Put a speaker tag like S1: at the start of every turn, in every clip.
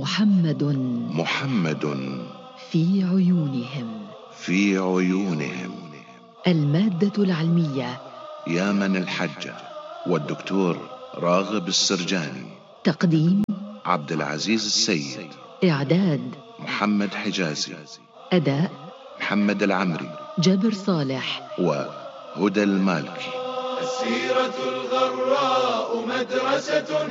S1: محمد
S2: في عيونهم
S1: المادة العلمية
S2: يامن الحجة والدكتور راغب السرجاني.
S1: تقديم
S2: عبد العزيز السيد.
S1: إعداد
S2: محمد حجازي.
S1: أداء
S2: محمد العمري.
S1: جابر صالح
S2: وهدى المالكي.
S3: السيرة الغراء مدرسة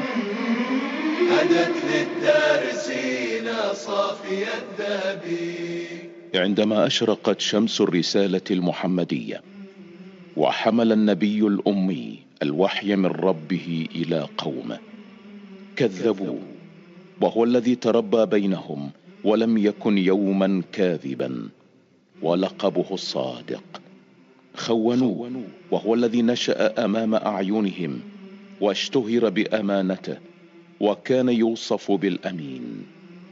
S3: هدت للدارسين صافي الذهب.
S4: عندما أشرقت شمس الرسالة المحمدية وحمل النبي الأمي الوحي من ربه إلى قومه، كذبوا، وهو الذي تربى بينهم ولم يكن يوما كاذبا، ولقبه الصادق. خونوا، وهو الذي نشأ أمام أعينهم واشتهر بأمانته وكان يوصف بالأمين.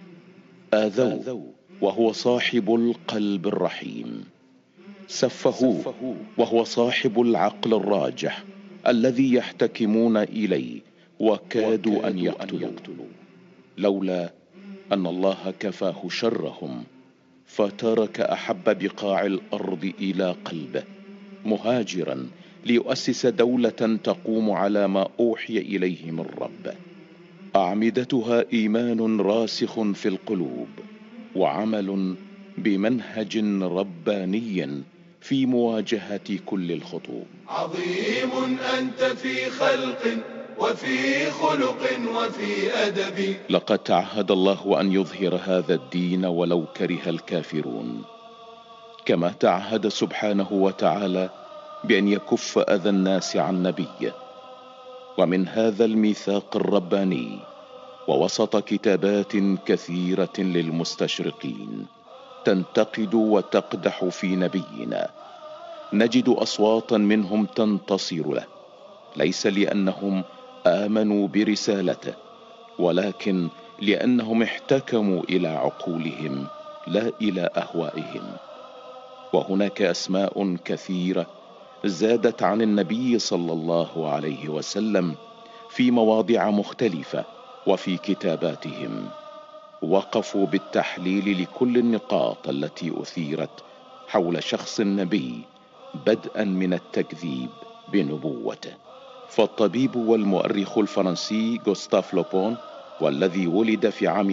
S4: آذوا، وهو صاحب القلب الرحيم. سفهوه، وهو صاحب العقل الراجح الذي يحتكمون إليه وكادوا أن يقتلوا، لولا أن الله كفاه شرهم فترك أحب بقاع الأرض إلى قلبه مهاجرا ليؤسس دولة تقوم على ما أوحي إليه من ربه، أعمدتها إيمان راسخ في القلوب وعمل بمنهج رباني في مواجهة كل الخطوب.
S3: عظيم أنت في خلق وفي خلق وفي أدب.
S4: لقد تعهد الله أن يظهر هذا الدين ولو كره الكافرون، كما تعهد سبحانه وتعالى بأن يكف أذى الناس عن نبيه. ومن هذا الميثاق الرباني ووسط كتابات كثيرة للمستشرقين تنتقد وتقدح في نبينا، نجد أصواتا منهم تنتصر له، ليس لأنهم آمنوا برسالته، ولكن لأنهم احتكموا إلى عقولهم لا إلى أهوائهم. وهناك أسماء كثيرة زادت عن النبي صلى الله عليه وسلم في مواضع مختلفة وفي كتاباتهم، وقفوا بالتحليل لكل النقاط التي أثيرت حول شخص النبي، بدءا من التكذيب بنبوته. فالطبيب والمؤرخ الفرنسي غوستاف لوبون، والذي ولد في عام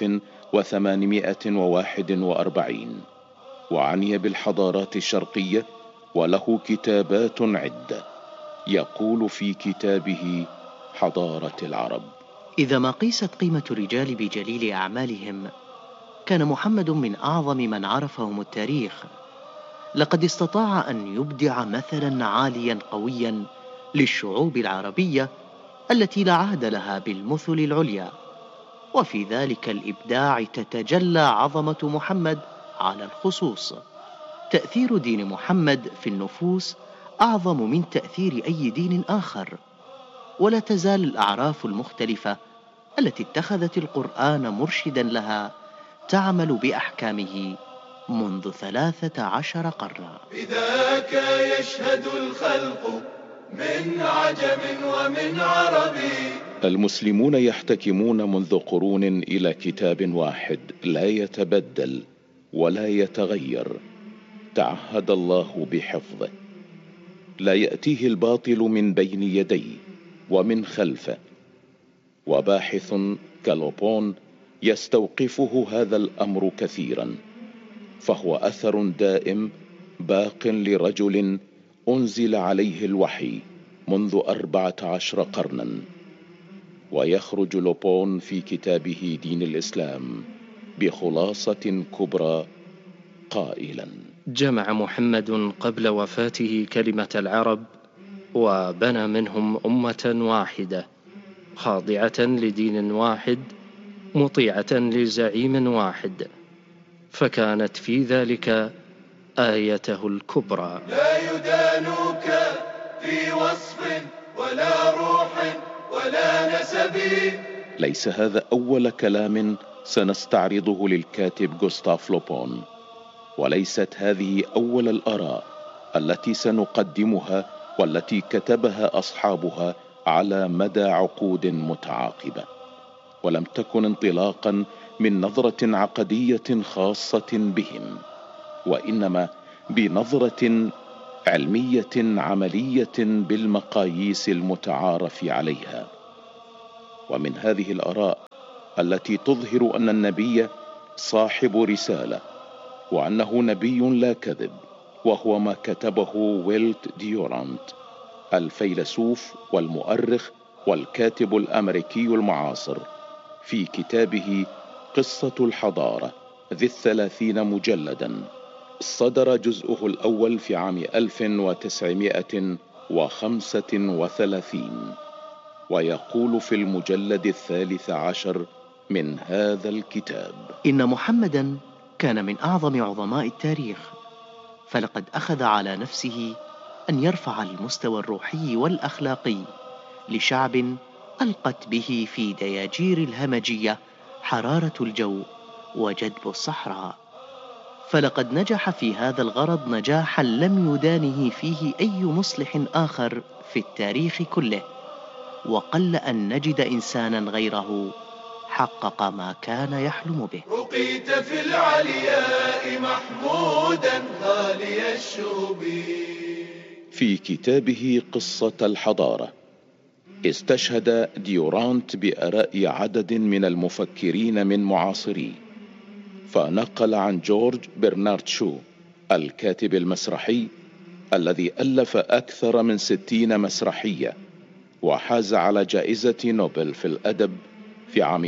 S4: 1841 وعني بالحضارات الشرقية وله كتابات عدة، يقول في كتابه حضارة العرب:
S5: إذا ما قيست قيمة الرجال بجليل أعمالهم، كان محمد من أعظم من عرفهم التاريخ. لقد استطاع أن يبدع مثلا عاليا قويا للشعوب العربية التي لا عهد لها بالمثل العليا، وفي ذلك الإبداع تتجلى عظمة محمد على الخصوص. تأثير دين محمد في النفوس أعظم من تأثير أي دين آخر، ولا تزال الأعراف المختلفة التي اتخذت القرآن مرشدا لها تعمل بأحكامه منذ 13 قرنا.
S3: بذاك يشهد الخلق من عجم ومن عرب.
S4: المسلمون يحتكمون منذ قرون إلى كتاب واحد لا يتبدل ولا يتغير، تعهد الله بحفظه، لا يأتيه الباطل من بين يديه ومن خلفه. وباحث كالوبون يستوقفه هذا الأمر كثيرا، فهو أثر دائم باق لرجل أنزل عليه الوحي منذ 14 قرنا. ويخرج لوبون في كتابه دين الإسلام بخلاصة كبرى قائلا:
S6: جمع محمد قبل وفاته كلمة العرب وبنى منهم أمة واحدة خاضعة لدين واحد مطيعة لزعيم واحد، فكانت في ذلك آيته الكبرى.
S3: لا يدانوك في وصف ولا روح ولا نسب.
S4: ليس هذا أول كلام سنستعرضه للكاتب غوستاف لوبون، وليست هذه أول الآراء التي سنقدمها والتي كتبها أصحابها على مدى عقود متعاقبة. ولم تكن انطلاقا من نظرة عقدية خاصة بهم، وإنما بنظرة علمية عملية بالمقاييس المتعارف عليها. ومن هذه الآراء التي تظهر أن النبي صاحب رسالة، وأنه نبي لا كذب، وهو ما كتبه ويلت ديورانت الفيلسوف والمؤرخ والكاتب الأمريكي المعاصر في كتابه قصة الحضارة ذي 30 مجلدا، صدر جزءه الأول في عام 1935، ويقول في المجلد 13 من هذا الكتاب:
S5: إن محمدا كان من أعظم عظماء التاريخ، فلقد أخذ على نفسه أن يرفع المستوى الروحي والأخلاقي لشعب ألقت به في دياجير الهمجية حرارة الجو وجدب الصحراء، فلقد نجح في هذا الغرض نجاحا لم يدانه فيه أي مصلح آخر في التاريخ كله، وقل أن نجد إنسانا غيره حقق ما كان يحلم به.
S3: رقيت في العلياء محمودا غالي الشوب.
S4: في كتابه قصة الحضارة استشهد ديورانت بآراء عدد من المفكرين من معاصريه، فنقل عن جورج برنارد شو الكاتب المسرحي الذي ألف أكثر من 60 مسرحية وحاز على جائزة نوبل في الأدب في عام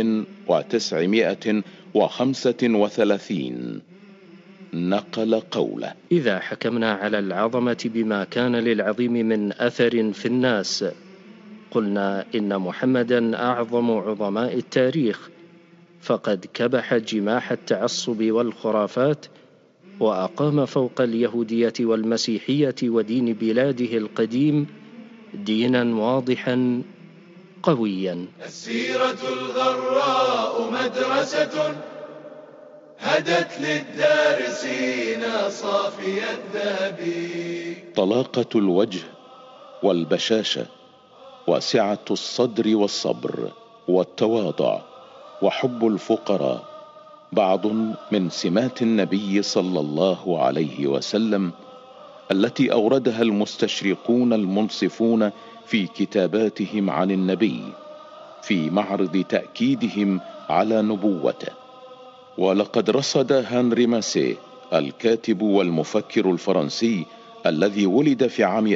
S4: 1935، نقل قوله:
S6: إذا حكمنا على العظمة بما كان للعظيم من أثر في الناس، قلنا إن محمدا أعظم عظماء التاريخ، فقد كبح جماح التعصب والخرافات، وأقام فوق اليهودية والمسيحية ودين بلاده القديم دينا واضحا قويا.
S3: السيرة الغراء مدرسة هدت للدارسين صافي الذهب.
S4: طلاقة الوجه والبشاشة وسعة الصدر والصبر والتواضع وحب الفقراء بعض من سمات النبي صلى الله عليه وسلم التي أوردها المستشرقون المنصفون في كتاباتهم عن النبي في معرض تأكيدهم على نبوته. ولقد رصد هنري ماسيه الكاتب والمفكر الفرنسي الذي ولد في عام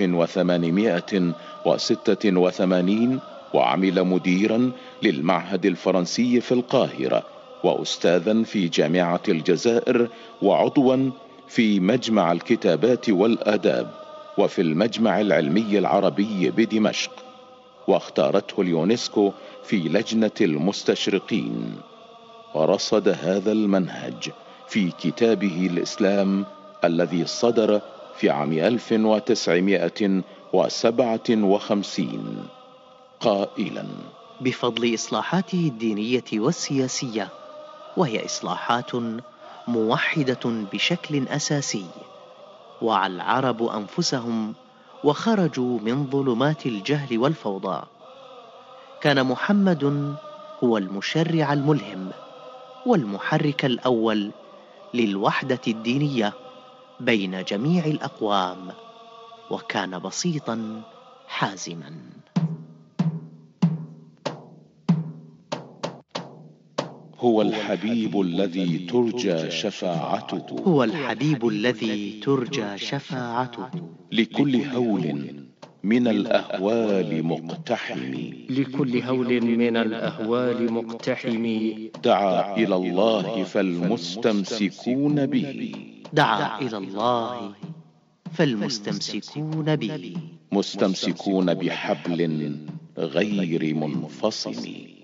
S4: 1886 وعمل مديرا للمعهد الفرنسي في القاهرة وأستاذا في جامعة الجزائر وعضوا في مجمع الكتابات والآداب وفي المجمع العلمي العربي بدمشق، واختارته اليونسكو في لجنة المستشرقين. ورصد هذا المنهج في كتابه الإسلام الذي صدر في عام 1957 قائلا:
S5: بفضل إصلاحاته الدينية والسياسية، وهي إصلاحات موحدة بشكل أساسي، وعى العرب أنفسهم وخرجوا من ظلمات الجهل والفوضى. كان محمد هو المشرع الملهم والمحرك الأول للوحدة الدينية بين جميع الأقوام، وكان بسيطا حازما.
S4: هو الحبيب الذي ترجى شفاعته،
S5: هو الحبيب الذي ترجى شفاعته،
S4: لكل هول من الأهوال مقتحم،
S6: لكل هول من الأهوال مقتحم،
S4: دعا إلى الله فالمستمسكون به،
S5: دعا إلى الله فالمستمسكون به،
S4: مستمسكون بحبل غير منفصم.